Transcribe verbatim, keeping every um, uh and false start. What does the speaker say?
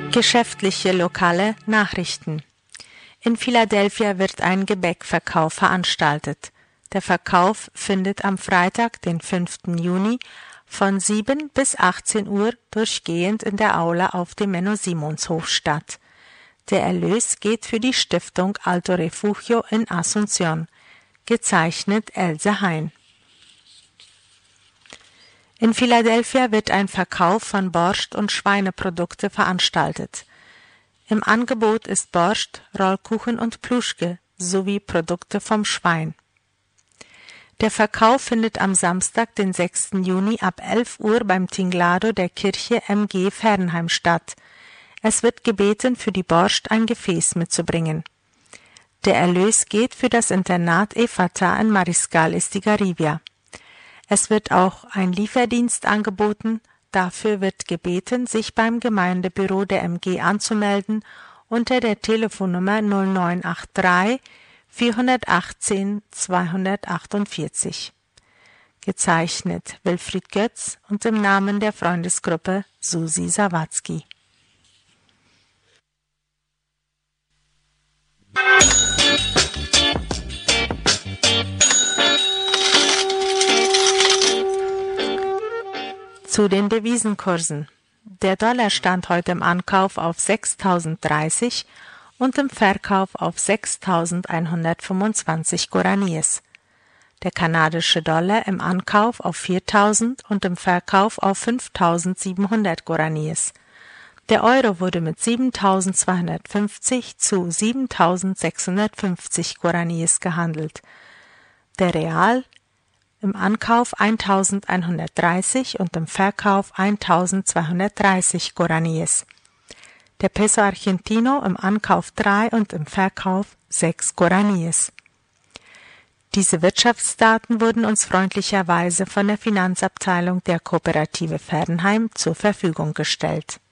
Geschäftliche lokale Nachrichten. In Philadelphia wird ein Gebäckverkauf veranstaltet. Der Verkauf findet am Freitag, den fünften Juni, von sieben bis achtzehn Uhr durchgehend in der Aula auf dem Menno-Simons-Hof statt. Der Erlös geht für die Stiftung Alto Refugio in Asunción. Gezeichnet Else Hein. In Philadelphia wird ein Verkauf von Borscht und Schweineprodukte veranstaltet. Im Angebot ist Borscht, Rollkuchen und Pluschke sowie Produkte vom Schwein. Der Verkauf findet am Samstag, den sechsten Juni ab elf Uhr beim Tinglado der Kirche M G Fernheim statt. Es wird gebeten, für die Borscht ein Gefäß mitzubringen. Der Erlös geht für das Internat Efata in Mariscal Estigarribia. Es wird auch ein Lieferdienst angeboten. Dafür wird gebeten, sich beim Gemeindebüro der M G anzumelden unter der Telefonnummer null neun acht drei vier eins acht zwei acht. Gezeichnet Wilfried Götz und im Namen der Freundesgruppe Susi Sawatzki. Zu den Devisenkursen. Der Dollar stand heute im Ankauf auf sechstausenddreißig und im Verkauf auf sechstausendeinhundertfünfundzwanzig Guaraníes. Der kanadische Dollar im Ankauf auf viertausend und im Verkauf auf fünftausendsiebenhundert Guaraníes. Der Euro wurde mit siebentausendzweihundertfünfzig zu siebentausendsechshundertfünfzig Guaraníes gehandelt. Der Real im Ankauf eintausendeinhundertdreißig und im Verkauf eintausendzweihundertdreißig Guaraníes. Der Peso Argentino im Ankauf drei und im Verkauf sechs Guaraníes. Diese Wirtschaftsdaten wurden uns freundlicherweise von der Finanzabteilung der Kooperative Fernheim zur Verfügung gestellt.